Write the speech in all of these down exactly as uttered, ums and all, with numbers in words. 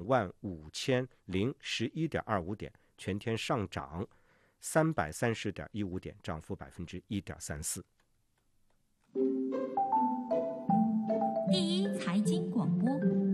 万五千零十一点二五点，全天上涨三百三十点一五点，涨幅百分之一点三四。 第一财经广播，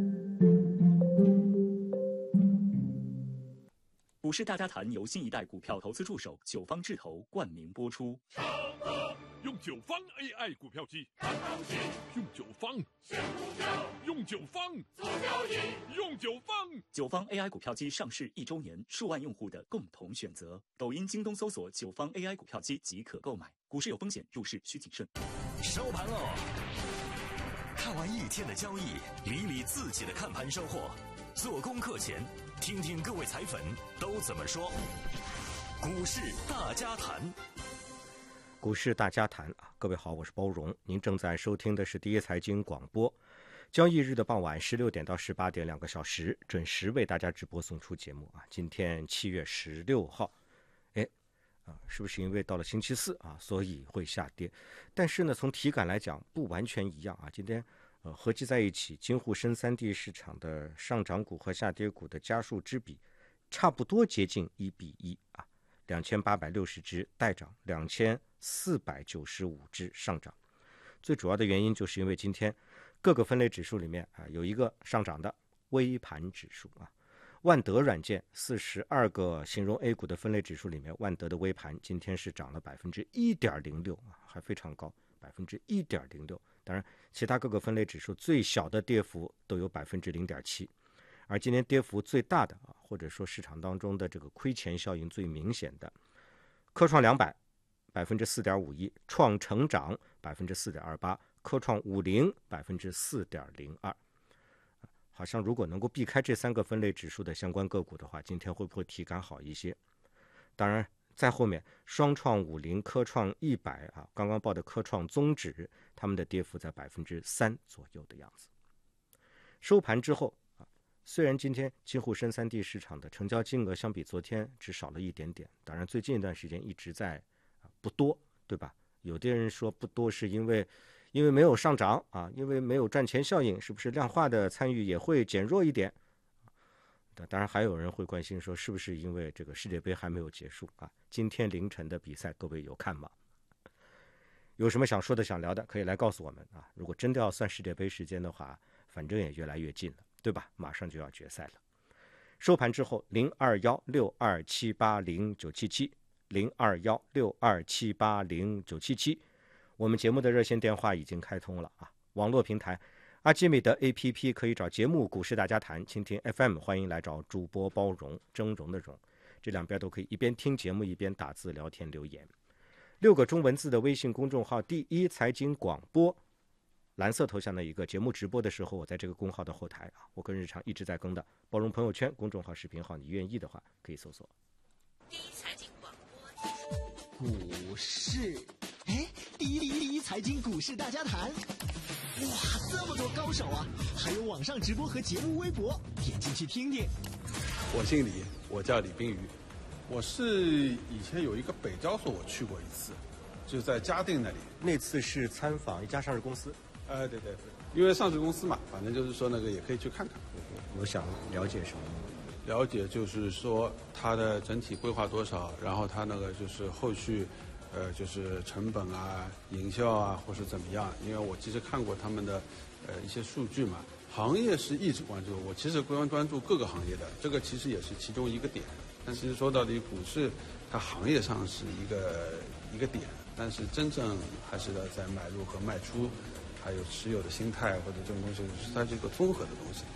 股市大家谈由新一代股票投资助手九方智投冠名播出。 用九方 A I 股票机，用九方用九方用九方九方 A I 股票机上市一周年，数万用户的共同选择。抖音、京东搜索九方 A I 股票机即可购买。股市有风险，入市需谨慎。 收盘喽！看完一天的交易，理理自己的看盘收获。做功课前，听听各位财粉都怎么说。股市大家谈。 股市大家谈啊，各位好，我是包荣，您正在收听的是第一财经广播。交易日的傍晚十六点到十八点两个小时，准时为大家直播送出节目啊。今天七月十六号，哎，啊，是不是因为到了星期四啊，所以会下跌？但是呢，从体感来讲，不完全一样啊。今天呃合计在一起，京沪深三地市场的上涨股和下跌股的家数之比，差不多接近一比一啊。两千八百六十只带涨，两千四百九十五只上涨。最主要的原因就是因为今天各个分类指数里面啊有一个上涨的微盘指数啊。万德软件四十二个形容 A 股的分类指数里面，万德的微盘今天是涨了百分之一点零六啊，还非常高，百分之一点零六。当然，其他各个分类指数最小的跌幅都有百分之零点七。而今天跌幅最大的啊，或者说市场当中的这个亏钱效应最明显的，科创两百百分之四点五一，创成长百分之四点二八，科创五零百分之四点零二。好像如果能够避开这三个分类指数的相关个股的话，今天会不会体感好一些？当然，在后面双创五零、科创一百啊，刚刚报的科创综指，他们的跌幅在百分之三左右的样子。收盘之后。虽然今天京沪深三地市场的成交金额相比昨天只少了一点点，当然最近一段时间一直在不多，对吧？有的人说不多是因为因为没有上涨啊，因为没有赚钱效应，是不是量化的参与也会减弱一点？当然还有人会关心说，是不是因为这个世界杯还没有结束啊？今天凌晨的比赛各位有看吗？有什么想说的想聊的可以来告诉我们啊！如果真的要算世界杯时间的话，反正也越来越近了，对吧？马上就要决赛了。收盘之后，零二幺六二七八零九七七，零二幺六二七八零九七七，我们节目的热线电话已经开通了啊！网络平台阿基米德 A P P 可以找节目《股市大家谈》，蜻蜓 F M 欢迎来找主播包容，峥嵘的嵘，这两边都可以一边听节目一边打字聊天留言。六个中文字的微信公众号第一财经广播，蓝色头像的一个节目直播的时候，我在这个公号的后台啊，我跟日常一直在更的包容朋友圈公众号视频号，你愿意的话可以搜索第一财经广播， 股市，哎，第一第一财经股市大家谈，哇，这么多高手啊！还有网上直播和节目微博，点进去听听。 我姓李，我叫李冰瑜。我是以前有一个北交所，我去过一次，就在嘉定那里。 那次是参访一家上市公司， 呃，对对对，因为上市公司嘛，反正就是说那个也可以去看看。 我想了解什么？ 了解就是说它的整体规划多少，然后它那个就是后续，呃，就是成本啊、营销啊，或是怎么样。因为我其实看过他们的呃一些数据嘛，行业是一直关注，我其实关关注各个行业的，这个其实也是其中一个点。但其实说到底，股市它行业上是一个一个点，但是真正还是要在买入和卖出，还有持有的心态或者这种东西，它是一个综合的东西。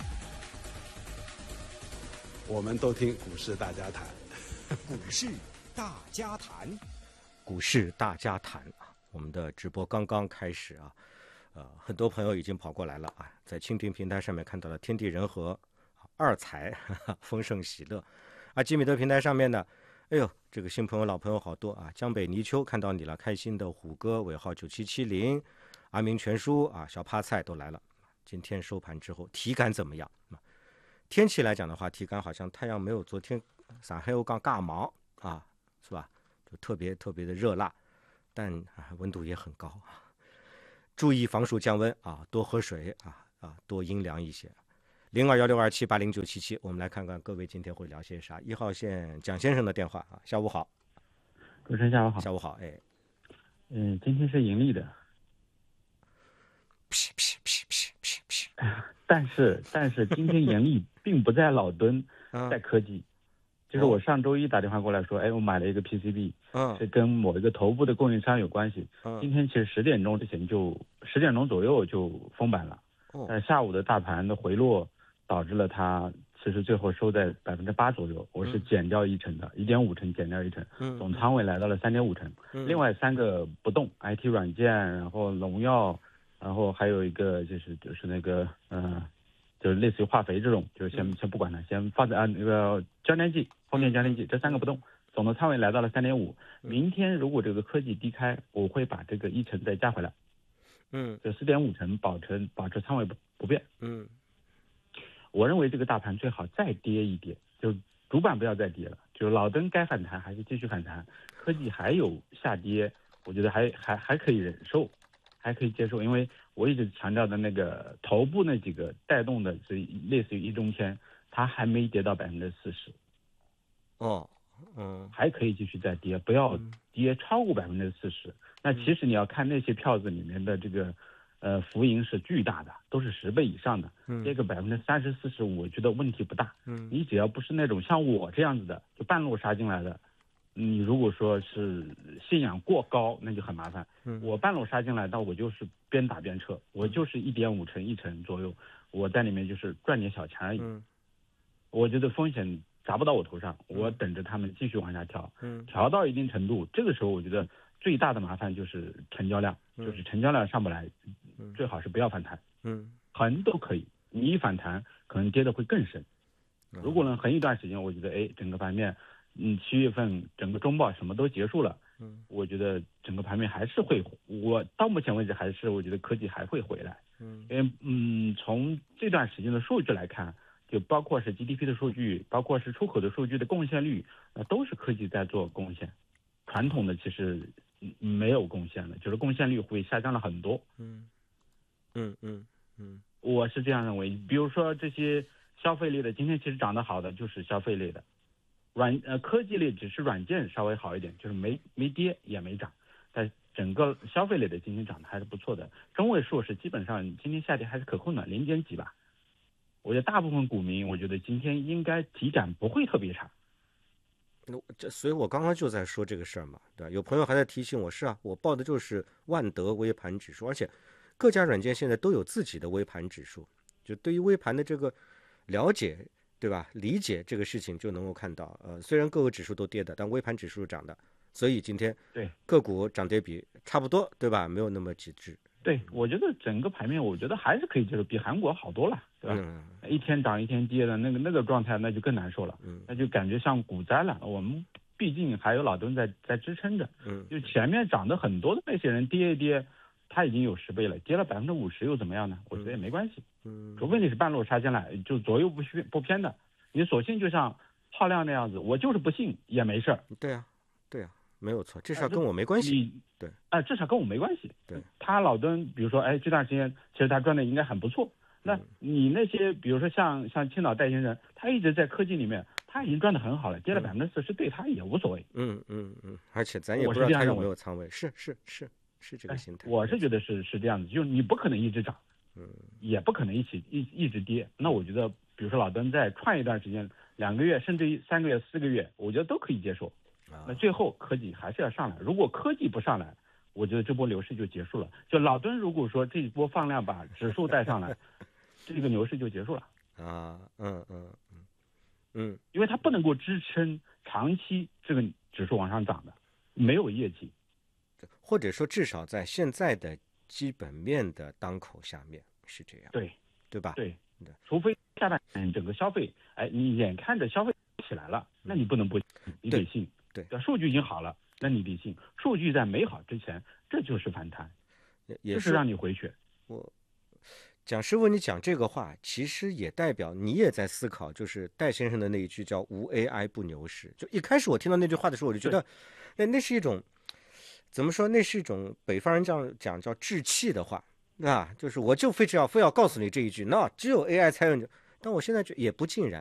我们都听股市大家谈， 股市大家谈， 股市大家谈啊！我们的直播刚刚开始啊，呃，很多朋友已经跑过来了啊，在蜻蜓平台上面看到了天地人和二财，呵呵丰盛喜乐。啊，基米德平台上面呢，哎呦，这个新朋友老朋友好多啊！江北泥鳅看到你了，开心的虎哥尾号九七七零，阿明全叔啊，小趴菜都来了。今天收盘之后体感怎么样？天气来讲的话，体感好像太阳没有昨天上海又刚尬忙啊，是吧？就特别特别的热辣，但、啊、温度也很高啊。注意防暑降温啊，多喝水啊啊，多阴凉一些。 零二幺六二七八零九七七，我们来看看各位今天会聊些啥。一号线蒋先生的电话啊，下午好。 主持人下午好。 下午好，哎。 嗯，今天是盈利的。 屁屁屁屁屁屁。 但是但是今天盈利并不在老敦，在科技。就是我上周一打电话过来说，哎，我买了一个 P C B， 嗯， 是跟某一个头部的供应商有关系。 嗯， 今天其实十点钟之前就十点钟左右就封板了。 哦， 但下午的大盘的回落导致了它其实最后收在百分之八左右，我是减掉一成的，一点五成减掉一成， 嗯， 总仓位来到了三点五成。 嗯，另外三个不动 ，I T 软件，然后农药，然后还有一个就是就是那个嗯、呃，就是类似于化肥这种，就先、嗯、先不管它，先放在啊那个胶粘剂、风电胶粘剂这三个不动，总的仓位来到了三点五。明天如果这个科技低开，我会把这个一成再加回来。 嗯， 就四点五成保持保持仓位不不变。 嗯， 我认为这个大盘最好再跌一跌，就主板不要再跌了，就是老登该反弹还是继续反弹，科技还有下跌，我觉得还还还可以忍受，还可以接受，因为我一直强调的那个头部那几个带动的，是类似于一中天，它还没跌到百分之四十。 哦，嗯， 还可以继续再跌，不要跌超过百分之四十。那其实你要看那些票子里面的这个，呃，浮盈是巨大的，都是十倍以上的。嗯，跌个百分之三十、四十五，我觉得问题不大。嗯，你只要不是那种像我这样子的，就半路杀进来的，你如果说是信仰过高，那就很麻烦。嗯，我半路杀进来，那我就是边打边撤，我就是一点五成、一成左右，我在里面就是赚点小钱而已。嗯，我觉得风险砸不到我头上，我等着他们继续往下调。嗯，调到一定程度，这个时候我觉得最大的麻烦就是成交量，嗯、就是成交量上不来，嗯、最好是不要反弹。嗯，横都可以，你一反弹可能跌的会更深。如果能横一段时间，我觉得哎，整个盘面，嗯，七月份整个中报什么都结束了，嗯，我觉得整个盘面还是会，我到目前为止还是我觉得科技还会回来。嗯，因为嗯，从这段时间的数据来看。就包括是 G D P 的数据，包括是出口的数据的贡献率，呃，都是科技在做贡献。传统的其实没有贡献了，就是贡献率会下降了很多。嗯嗯嗯嗯，我是这样认为。比如说这些消费类的，今天其实涨得好的就是消费类的，软呃科技类只是软件稍微好一点，就是没没跌也没涨，但整个消费类的今天涨得还是不错的。中位数是基本上今天下跌还是可控的，零点几吧。我觉得大部分股民，我觉得今天应该体感不会特别差。 这，所以我刚刚就在说这个事儿嘛，对吧？有朋友还在提醒我，是啊，我报的就是万德微盘指数，而且各家软件现在都有自己的微盘指数，就对于微盘的这个了解，对吧？理解这个事情就能够看到，呃，虽然各个指数都跌的，但微盘指数涨的，所以今天对个股涨跌比差不多，对吧？没有那么极致。 对，我觉得整个盘面，我觉得还是可以接受，比韩国好多了，对吧？嗯、一天涨一天跌的那个那个状态，那就更难受了。嗯，那就感觉像股灾了。我们毕竟还有老敦在在支撑着。嗯，就前面涨得很多的那些人跌一跌，他已经有十倍了，跌了百分之五十又怎么样呢？我觉得也没关系。嗯，除非你是半路杀进来，就左右不偏不偏的，你索性就像浩亮那样子，我就是不信也没事儿。 对啊，对啊。没有错，这事儿跟我没关系。对， 哎、呃，这事儿跟我没关系。 对， 他老敦，比如说，哎，这段时间其实他赚的应该很不错。那你那些，比如说像像青岛戴先生，他一直在科技里面，他已经赚的很好了，跌了百分之四十，对他也无所谓。 嗯嗯嗯，而且咱也不知道他有没有仓位，是是是是这个心态。 我是觉得是是这样子，就是你不可能一直涨，嗯，也不可能一起一一直跌。那我觉得，比如说老敦在创一段时间，两个月甚至于三个月、四个月，我觉得都可以接受。那最后科技还是要上来，如果科技不上来，我觉得这波牛市就结束了。就老敦如果说这一波放量把指数带上来，这个牛市就结束了。 啊，嗯嗯嗯嗯， 因为它不能够支撑长期这个指数往上涨的，没有业绩， 或者说至少在现在的基本面的当口下面是这样， 对对吧？ 对，除非下半年整个消费，哎，你眼看着消费起来了，那你不能不，你得信。 对， 数据已经好了，那你得信。数据在没好之前，这就是反弹， 也是让你回血。 我蒋师傅，你讲这个话，其实也代表你也在思考，就是戴先生的那一句叫“无 A I 不牛市”。就一开始我听到那句话的时候，我就觉得，那那是一种怎么说？那是一种北方人这样讲叫置气的话，啊，就是我就非只要非要告诉你这一句，那只有 A I 才有。 但我现在觉也不尽然，